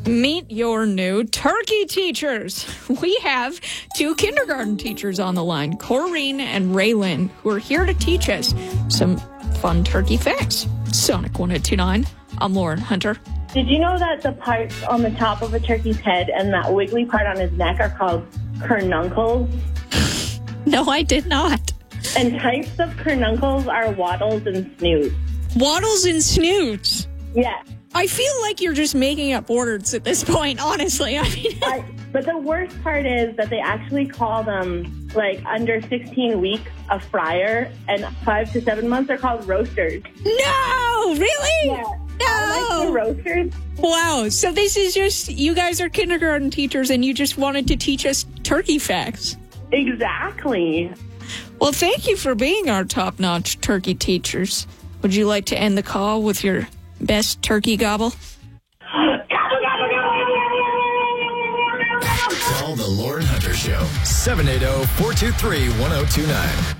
Meet your new turkey teachers. We have two kindergarten teachers on the line, Corrine and Raylan, who are here to teach us some fun turkey facts. Sonic 1029, I'm Lauren Hunter. Did you know that the parts on the top of a turkey's head and that wiggly part on his neck are called carnuncles? No, I did not. And types of carnuncles are wattles and snoots. Wattles and snoots? Yeah. I feel like you're just making up words at this point, honestly. But the worst part is that they actually call them, like, under 16 weeks, a fryer, and 5 to 7 months are called roasters. No! Really? Yeah. No! I like the roasters. Wow. So this is just, you guys are kindergarten teachers and you just wanted to teach us turkey facts. Exactly. Well, thank you for being our top-notch turkey teachers. Would you like to end the call with your best turkey gobble? Call the Lauren Hunter Show, 780-423-1029.